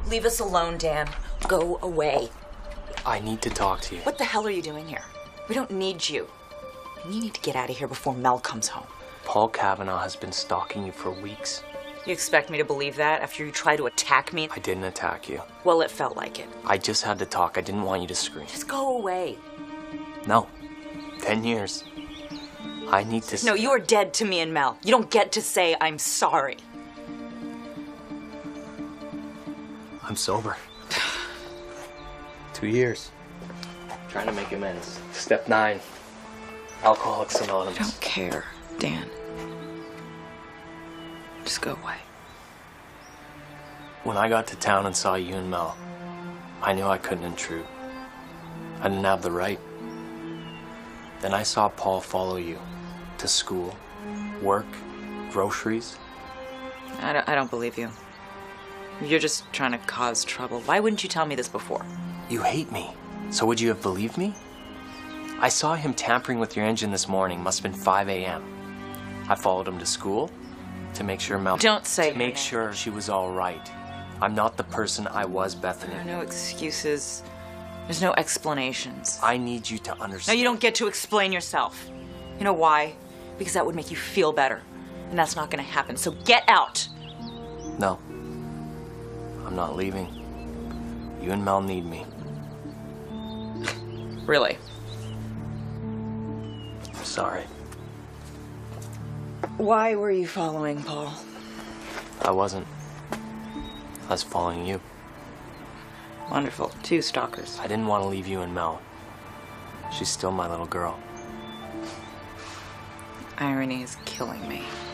Leave us alone, Dan. Go away. I need to talk to you. What the hell are you doing here? We don't need you. And you need to get out of here before Mel comes home. Paul Kavanaugh has been stalking you for weeks. You expect me to believe that after you try to attack me? I didn't attack you. Well, it felt like it. I just had to talk. I didn't want you to scream. Just go away. No. 10 years. I need to... No, you are dead to me and Mel. You don't get to say I'm sorry. I'm sober. 2 years. Trying to make amends. Step 9. Alcoholics Anonymous. I don't care, Dan. Just go away. When I got to town and saw you and Mel, I knew I couldn't intrude. I didn't have the right. Then I saw Paul follow you to school, work, groceries. I don't believe you. You're just trying to cause trouble. Why wouldn't you tell me this before? You hate me. So would you have believed me? I saw him tampering with your engine this morning. Must have been 5 a.m. I followed him to school to make sure Mel... Don't say to make sure she was all right. I'm not the person I was, Bethany. There are no excuses. There's no explanations. I need you to understand. No, you don't get to explain yourself. You know why? Because that would make you feel better. And that's not going to happen. So get out. No. I'm not leaving. You and Mel need me. Really? I'm sorry. Why were you following Paul? I wasn't. I was following you. Wonderful. 2 stalkers. I didn't want to leave you and Mel. She's still my little girl. Irony is killing me.